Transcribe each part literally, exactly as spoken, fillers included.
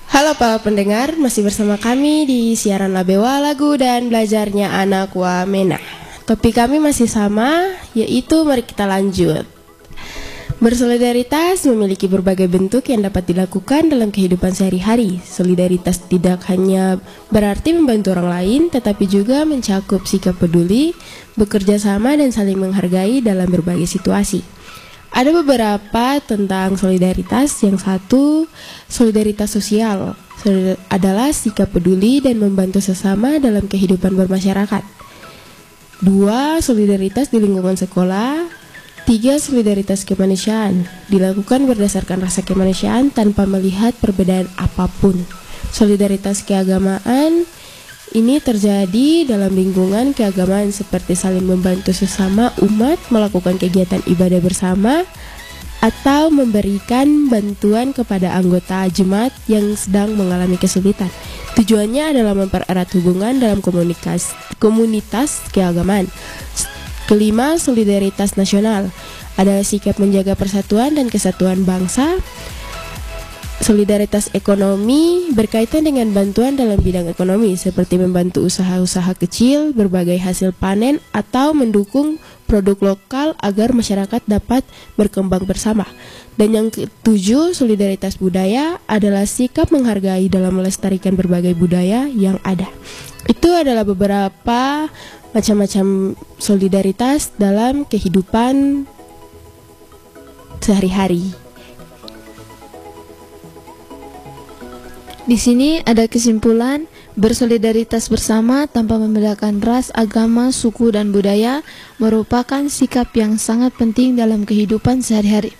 Halo para pendengar, masih bersama kami di siaran Labewa Lagu dan Belajarnya Anak Wamena. Topik kami masih sama, yaitu mari kita lanjut. Bersolidaritas memiliki berbagai bentuk yang dapat dilakukan dalam kehidupan sehari-hari. Solidaritas tidak hanya berarti membantu orang lain, tetapi juga mencakup sikap peduli, bekerja sama dan saling menghargai dalam berbagai situasi. Ada beberapa tentang solidaritas. Yang satu, solidaritas sosial adalah sikap peduli dan membantu sesama dalam kehidupan bermasyarakat. Dua, solidaritas di lingkungan sekolah. Tiga, solidaritas kemanusiaan dilakukan berdasarkan rasa kemanusiaan tanpa melihat perbedaan apapun. Solidaritas keagamaan ini terjadi dalam lingkungan keagamaan seperti saling membantu sesama umat melakukan kegiatan ibadah bersama atau memberikan bantuan kepada anggota jemaat yang sedang mengalami kesulitan. Tujuannya adalah mempererat hubungan dalam komunitas, komunitas keagamaan. Kelima, solidaritas nasional adalah sikap menjaga persatuan dan kesatuan bangsa. Solidaritas ekonomi berkaitan dengan bantuan dalam bidang ekonomi seperti membantu usaha-usaha kecil, berbagai hasil panen, atau mendukung produk lokal agar masyarakat dapat berkembang bersama. Dan yang ketujuh, solidaritas budaya adalah sikap menghargai dalam melestarikan berbagai budaya yang ada. Itu adalah beberapa macam-macam solidaritas dalam kehidupan sehari-hari. Di sini ada kesimpulan, bersolidaritas bersama tanpa membedakan ras, agama, suku, dan budaya merupakan sikap yang sangat penting dalam kehidupan sehari-hari.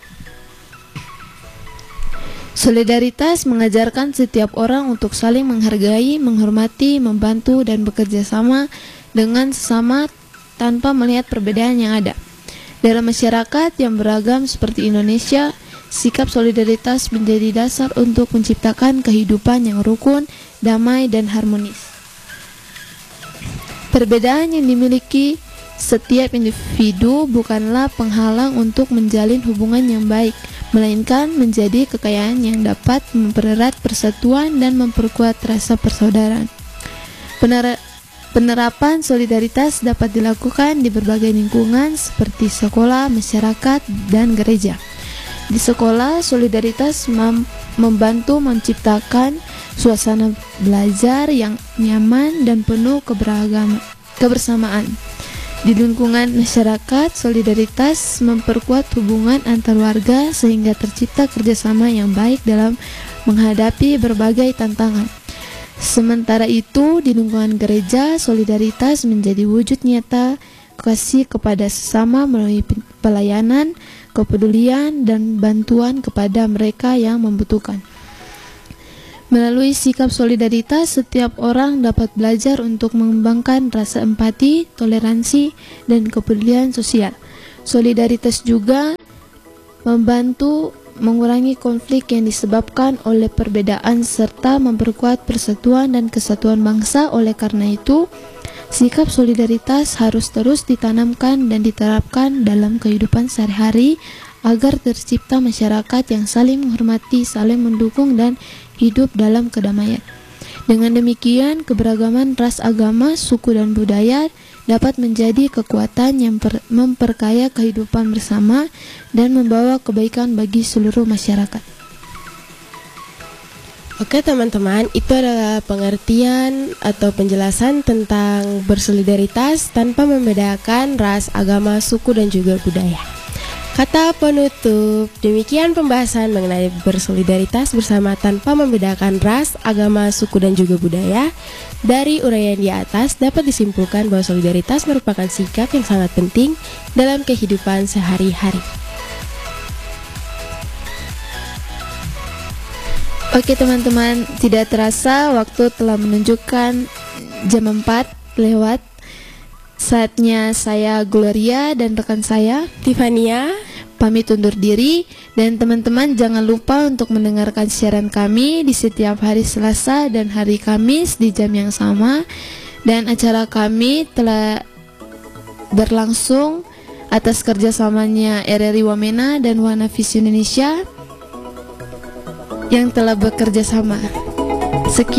Solidaritas mengajarkan setiap orang untuk saling menghargai, menghormati, membantu, dan bekerja sama dengan sesama tanpa melihat perbedaan yang ada. Dalam masyarakat yang beragam seperti Indonesia, sikap solidaritas menjadi dasar untuk menciptakan kehidupan yang rukun, damai, dan harmonis. Perbedaan yang dimiliki setiap individu bukanlah penghalang untuk menjalin hubungan yang baik, melainkan menjadi kekayaan yang dapat mempererat persatuan dan memperkuat rasa persaudaraan. Pener- Penerapan solidaritas dapat dilakukan di berbagai lingkungan seperti sekolah, masyarakat, dan gereja. Di sekolah, solidaritas mem- membantu menciptakan suasana belajar yang nyaman dan penuh keberagaman, kebersamaan. Di lingkungan masyarakat, solidaritas memperkuat hubungan antar warga sehingga tercipta kerjasama yang baik dalam menghadapi berbagai tantangan. Sementara itu, di lingkungan gereja, solidaritas menjadi wujud nyata kasih kepada sesama melalui pelayanan, kepedulian, dan bantuan kepada mereka yang membutuhkan. Melalui sikap solidaritas, setiap orang dapat belajar untuk mengembangkan rasa empati, toleransi, dan kepedulian sosial. Solidaritas juga membantu mengurangi konflik yang disebabkan oleh perbedaan serta memperkuat persatuan dan kesatuan bangsa. Oleh karena itu, sikap solidaritas harus terus ditanamkan dan diterapkan dalam kehidupan sehari-hari agar tercipta masyarakat yang saling menghormati, saling mendukung, dan hidup dalam kedamaian. Dengan demikian, keberagaman ras, agama, suku, dan budaya dapat menjadi kekuatan yang memperkaya kehidupan bersama dan membawa kebaikan bagi seluruh masyarakat. Oke teman-teman, itu adalah pengertian atau penjelasan tentang bersolidaritas tanpa membedakan ras, agama, suku, dan juga budaya. Kata penutup, demikian pembahasan mengenai bersolidaritas bersama tanpa membedakan ras, agama, suku, dan juga budaya. Dari uraian di atas dapat disimpulkan bahwa solidaritas merupakan sikap yang sangat penting dalam kehidupan sehari-hari. Oke teman-teman, tidak terasa waktu telah menunjukkan jam empat lewat. Saatnya saya Gloria dan rekan saya Tifania pamit undur diri, dan teman-teman jangan lupa untuk mendengarkan siaran kami di setiap hari Selasa dan hari Kamis di jam yang sama. Dan acara kami telah berlangsung atas kerjasamanya R R I Wamena dan Wana Visi Indonesia yang telah bekerja sama. Sekian